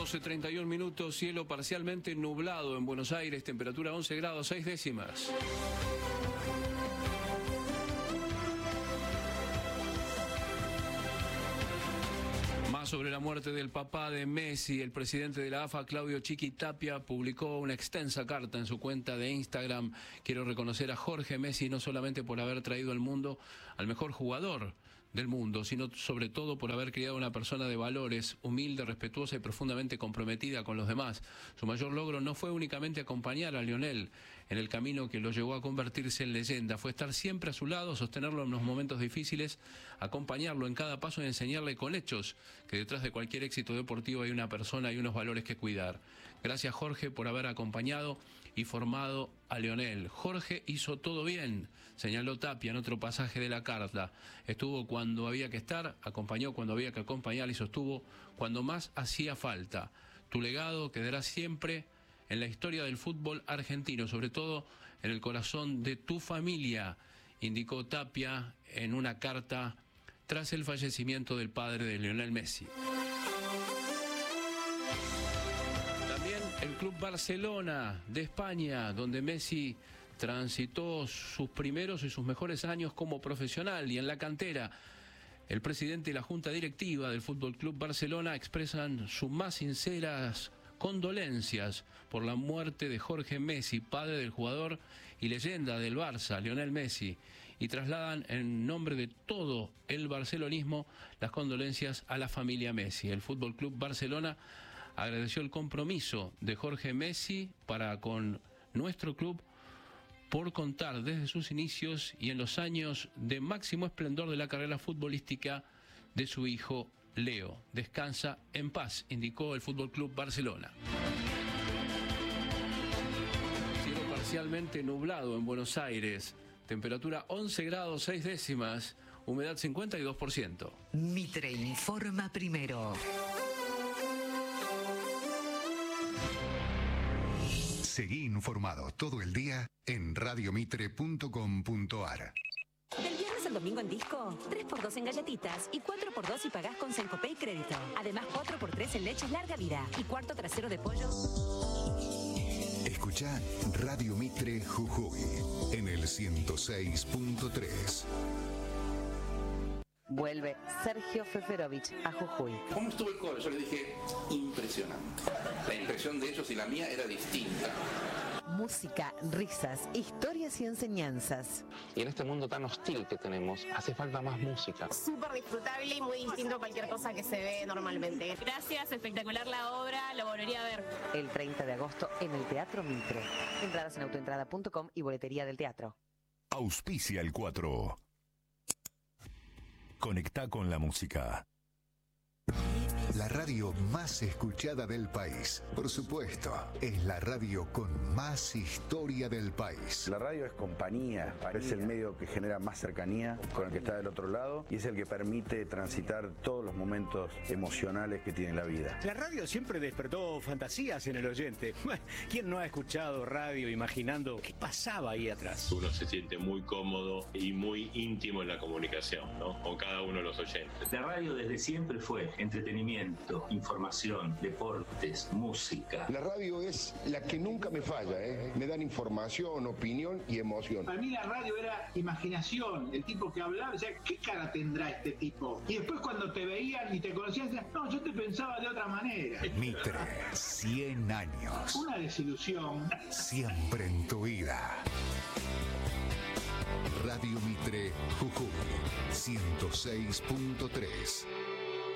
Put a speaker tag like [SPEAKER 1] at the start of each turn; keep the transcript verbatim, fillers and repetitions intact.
[SPEAKER 1] doce treinta y un minutos, cielo parcialmente nublado en Buenos Aires, temperatura once grados seis décimas. Más sobre la muerte del papá de Messi, el presidente de la A F A, Claudio Chiqui Tapia, publicó una extensa carta en su cuenta de Instagram. Quiero reconocer a Jorge Messi no solamente por haber traído al mundo al mejor jugador del mundo, sino sobre todo por haber criado una persona de valores, humilde, respetuosa y profundamente comprometida con los demás. Su mayor logro no fue únicamente acompañar a Lionel en el camino que lo llevó a convertirse en leyenda, fue estar siempre a su lado, sostenerlo en los momentos difíciles, acompañarlo en cada paso y enseñarle con hechos que detrás de cualquier éxito deportivo hay una persona y unos valores que cuidar. Gracias, Jorge, por haber acompañado y formado a Lionel. Jorge hizo todo bien, señaló Tapia en otro pasaje de la carta. Estuvo cuando había que estar, acompañó cuando había que acompañar y sostuvo cuando más hacía falta. Tu legado quedará siempre en la historia del fútbol argentino, sobre todo en el corazón de tu familia, indicó Tapia en una carta tras el fallecimiento del padre de Lionel Messi. También el Club Barcelona de España, donde Messi transitó sus primeros y sus mejores años como profesional y en la cantera. El presidente y la junta directiva del Fútbol Club Barcelona expresan sus más sinceras condolencias por la muerte de Jorge Messi, padre del jugador y leyenda del Barça, Lionel Messi, y trasladan en nombre de todo el barcelonismo las condolencias a la familia Messi. El Fútbol Club Barcelona agradeció el compromiso de Jorge Messi para con nuestro club por contar desde sus inicios y en los años de máximo esplendor de la carrera futbolística de su hijo Leo. Descansa en paz, indicó el Fútbol Club Barcelona. Cielo parcialmente nublado en Buenos Aires, temperatura once grados seis décimas, humedad cincuenta y dos por ciento.
[SPEAKER 2] Mitre informa primero.
[SPEAKER 3] Seguí informado todo el día en radio mitre punto com punto ar.
[SPEAKER 4] Del viernes al domingo en Disco, tres por dos en galletitas y cuatro por dos si pagás con Sencopay Crédito. Además, cuatro por tres en leches larga vida y cuarto trasero de pollo.
[SPEAKER 3] Escuchá Radio Mitre Jujuy en el ciento seis punto tres.
[SPEAKER 5] Vuelve Sergio Feferovich a Jujuy.
[SPEAKER 6] ¿Cómo estuvo el coro? Yo le dije, impresionante. La impresión de ellos y la mía era distinta.
[SPEAKER 5] Música, risas, historias y enseñanzas.
[SPEAKER 7] Y en este mundo tan hostil que tenemos, hace falta más música.
[SPEAKER 8] Súper disfrutable y muy distinto a cualquier cosa que se ve normalmente. Gracias, espectacular la obra, lo volvería a ver.
[SPEAKER 5] El treinta de agosto en el Teatro Mitre. Entradas en autoentrada punto com y boletería del teatro.
[SPEAKER 3] Auspicia el cuatro. Conectá con la música. La radio más escuchada del país. Por supuesto, es la radio con más historia del país.
[SPEAKER 9] La radio es compañía, es el medio que genera más cercanía con el que está del otro lado y es el que permite transitar todos los momentos emocionales que tiene la vida.
[SPEAKER 10] La radio siempre despertó fantasías en el oyente. ¿Quién no ha escuchado radio imaginando qué pasaba ahí atrás?
[SPEAKER 11] Uno se siente muy cómodo y muy íntimo en la comunicación, ¿no? Con cada uno de los oyentes.
[SPEAKER 12] La radio desde siempre fue entretenimiento, información, deportes, música.
[SPEAKER 13] La radio es la que nunca me falla, ¿eh? Me dan información, opinión y emoción.
[SPEAKER 14] Para mí la radio era imaginación, el tipo que hablaba, o sea, ¿qué cara tendrá este tipo? Y después cuando te veían y te conocían, decían, no, yo te pensaba de otra manera.
[SPEAKER 3] Mitre, cien años.
[SPEAKER 14] Una desilusión.
[SPEAKER 3] Siempre en tu vida. Radio Mitre Jujuy, ciento seis punto tres.